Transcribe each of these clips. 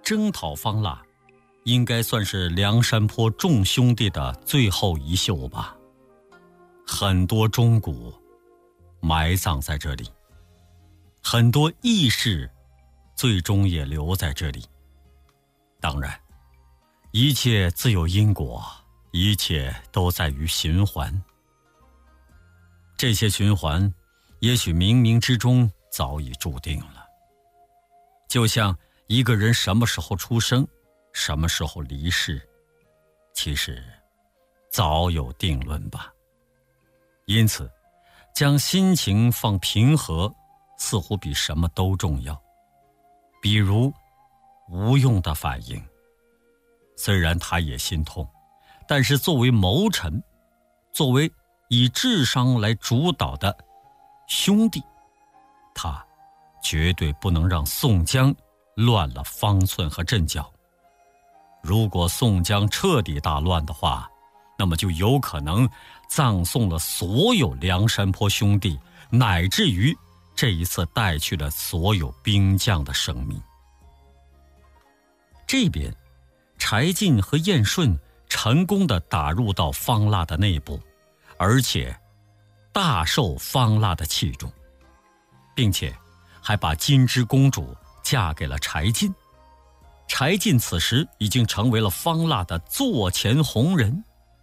征讨方腊，应该算是梁山泊众兄弟的最后一秀吧。很多忠骨埋葬在这里，很多义士最终也留在这里。当然，一切自有因果，一切都在于循环。这些循环也许冥冥之中早已注定了，就像一个人什么时候出生，什么时候离世，其实早有定论吧。因此，将心情放平和，似乎比什么都重要。比如无用的反应，虽然他也心痛，但是作为谋臣，作为以智商来主导的兄弟，他绝对不能让宋江乱了方寸和阵脚。如果宋江彻底大乱的话，那么就有可能葬送了所有梁山泊兄弟，乃至于这一次带去了所有兵将的生命。这边柴进和燕顺成功地打入到方腊的内部，而且大受方腊的器重，并且还把金枝公主嫁给了柴进。柴进此时已经成为了方腊的座前红人。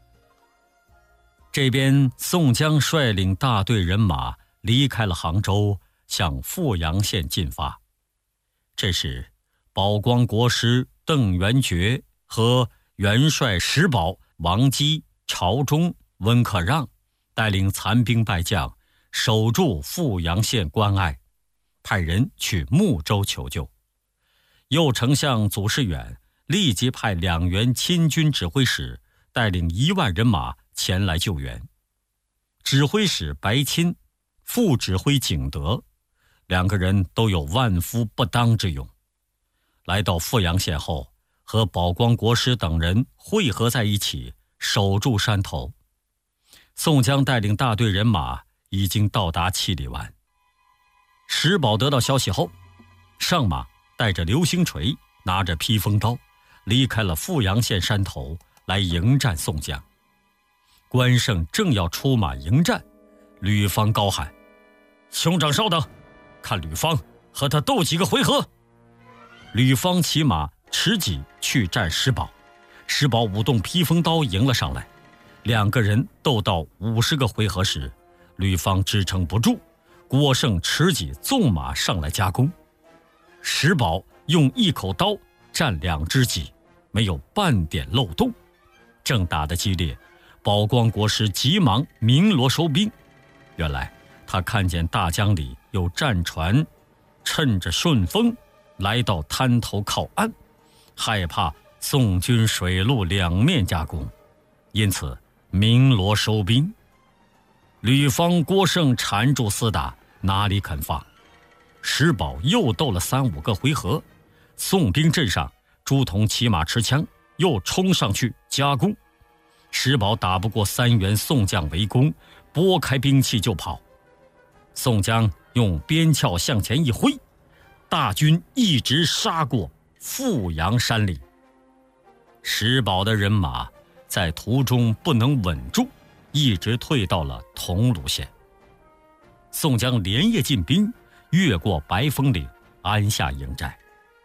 这边宋江率领大队人马离开了杭州，向富阳县进发。这时保光国师邓元觉和元帅石宝、王基、朝忠、温克让带领残兵败将守住富阳县关隘，派人去睦州求救。右丞相祖士远立即派2员亲军指挥使带领1万人马前来救援。指挥使白钦、副指挥景德2个人都有万夫不当之勇。来到富阳县后，和保光国师等人汇合在一起，守住山头。宋江带领大队人马已经到达七里湾。石宝得到消息后，上马带着流星锤，拿着披风刀，离开了富阳县山头，来迎战宋江。关胜正要出马迎战，吕方高喊：“兄长稍等，看吕方和他斗几个回合。”吕方骑马持戟去战石宝，石宝舞动披风刀迎了上来。2个人斗到50个回合时，吕方支撑不住，郭胜持戟纵马上来夹攻。石宝用1口刀战2只戟，没有半点漏洞。正打得激烈，保光国师急忙鸣锣收兵。原来他看见大江里有战船趁着顺风来到滩头靠岸，害怕宋军水陆两面夹攻，因此鸣锣收兵。吕方、郭胜缠住厮打，哪里肯放。石宝又斗了3-5个回合，宋兵阵上朱仝骑马持枪又冲上去夹攻。石宝打不过3员宋将围攻，拨开兵器就跑。宋江用鞭鞘向前一挥，大军一直杀过富阳山里。石宝的人马在途中不能稳住，一直退到了桐庐县。宋江连夜进兵，越过白风岭，安下营寨。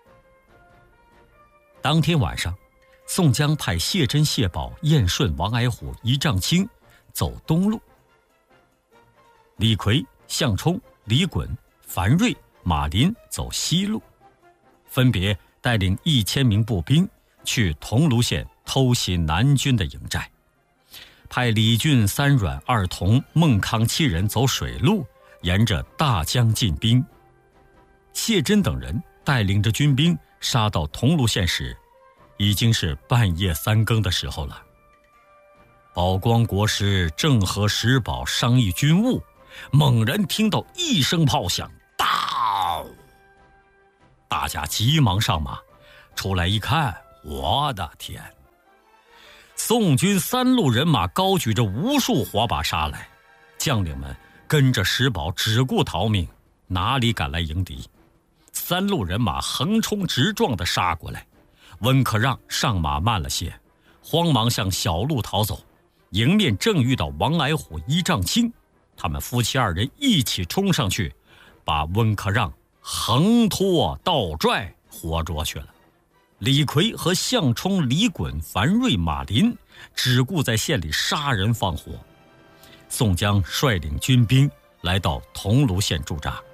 当天晚上，宋江派谢珍、谢宝、燕顺、王矮虎、一丈青走东路，李逵、项冲、李衮、樊瑞、马林走西路，分别带领1000名步兵去桐庐县偷袭南军的营寨，派李俊、三阮、二童、孟康7人走水路，沿着大江进兵。谢珍等人带领着军兵杀到桐庐县时，已经是半夜3更的时候了。保光国师正和石宝商议军务，猛然听到一声炮响，到！大家急忙上马，出来一看，我的天！宋军3路人马高举着无数火把杀来，将领们跟着石宝只顾逃命，哪里敢来迎敌？3路人马横冲直撞地杀过来， 温可让上马慢了些，慌忙向小路逃走，迎面正遇到王矮虎、一丈青，他们夫妻二人一起冲上去，把温可让横拖倒拽活捉去了。李逵和项冲、李衮、樊瑞、马林只顾在县里杀人放火。宋江率领军兵来到桐庐县驻扎。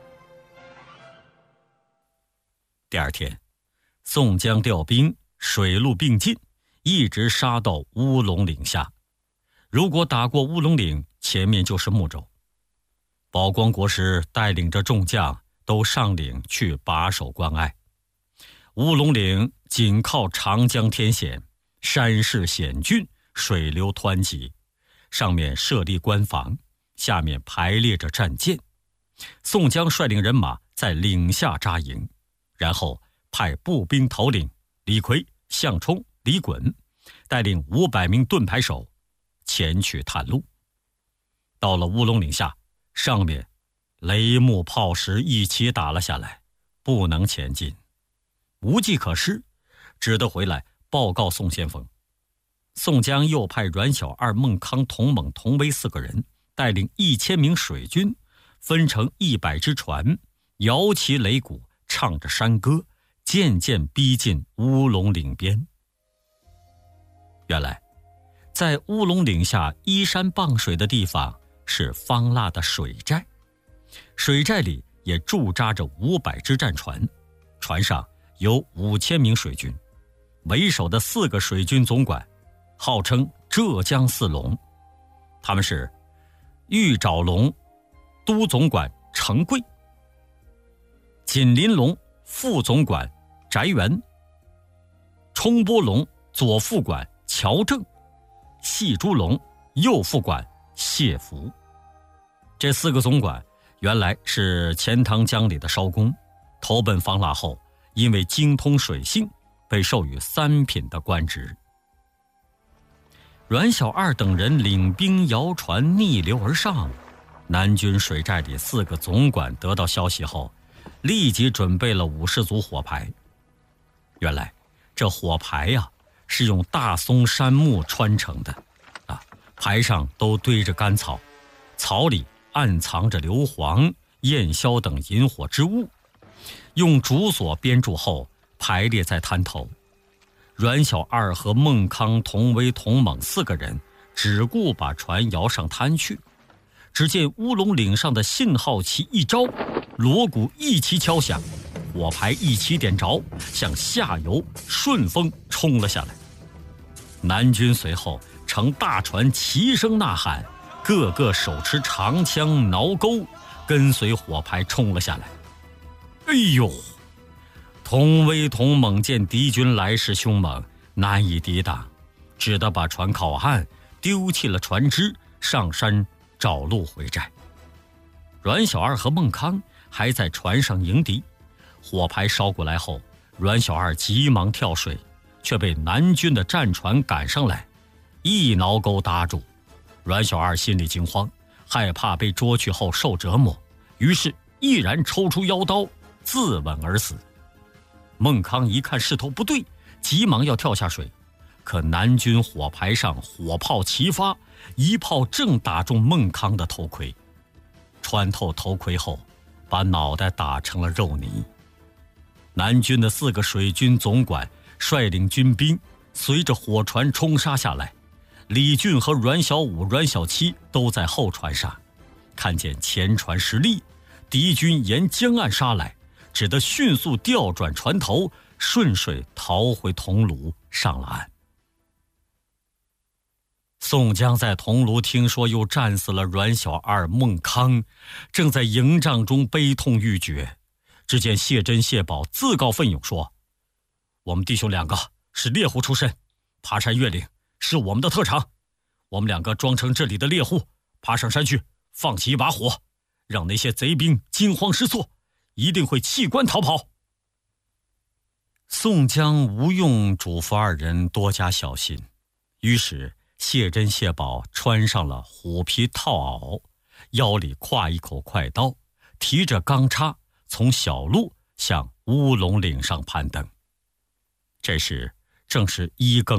第二天，宋江调兵，水陆并进，一直杀到乌龙岭下。如果打过乌龙岭，前面就是睦州。宝光国师带领着众将都上岭去把守关隘。乌龙岭紧靠长江天险，山势险峻，水流湍急，上面设立关防，下面排列着战舰。宋江率领人马在岭下扎营，然后派步兵头领李逵、项冲、李衮带领500名盾牌手前去探路。到了乌龙岭下，上面雷木炮石一起打了下来，不能前进，无计可施，只得回来报告宋先锋。宋江又派阮小二、孟康、童猛、童威4个人带领1000名水军，分成100只船，摇旗擂鼓，唱着山歌，渐渐逼近乌龙岭边。原来在乌龙岭下依山傍水的地方是方腊的水寨，水寨里也驻扎着500只战船，船上有5000名水军，为首的4个水军总管号称浙江4龙，他们是玉爪龙都总管程贵、锦鳞龙副总管翟元、冲波龙左副管乔正、细猪龙右副管谢福。这4个总管原来是钱塘江里的艄公，投奔方腊后因为精通水性，被授予3品的官职。阮小二等人领兵摇船逆流而上，南军水寨里4个总管得到消息后，立即准备了50组火牌。原来这火牌是用大松杉木穿成的，牌上都堆着干草，草里暗藏着硫磺、焰硝等引火之物，用竹索编住后排列在滩头。阮小二和孟康、童威、童猛4个人只顾把船摇上滩去。只见乌龙岭上的信号旗一招，锣鼓一齐敲响，火牌一齐点着，向下游顺风冲了下来。南军随后乘大船齐声呐喊，个个手持长枪挠钩，跟随火牌冲了下来。哎呦！童威、童猛见敌军来势凶猛，难以抵挡，只得把船靠岸，丢弃了船只，上山找路回寨。阮小二和孟康还在船上迎敌，火牌烧过来后，阮小二急忙跳水，却被南军的战船赶上来，一挠钩搭住。阮小二心里惊慌，害怕被捉去后受折磨，于是毅然抽出腰刀自刎而死。孟康一看势头不对，急忙要跳下水，可南军火牌上火炮齐发，一炮正打中孟康的头盔，穿透头盔后把脑袋打成了肉泥。南军的4个水军总管率领军兵随着火船冲杀下来，李俊和阮小五、阮小七都在后船上，看见前船失利，敌军沿江岸杀来，只得迅速调转船头，顺水逃回桐庐，上了岸。宋江在桐庐听说又战死了阮小二、孟康，正在营帐中悲痛欲绝。只见谢珍、谢宝自告奋勇说：“我们弟兄2个是猎户出身，爬山越岭是我们的特长，我们2个装成这里的猎户，爬上山去，放起一把火，让那些贼兵惊慌失措，一定会弃关逃跑。”宋江无用嘱咐2人多加小心，于是谢珍、谢宝穿上了虎皮套袄，腰里挎一口快刀，提着钢叉，从小路向乌龙岭上攀登。 这时正是一更。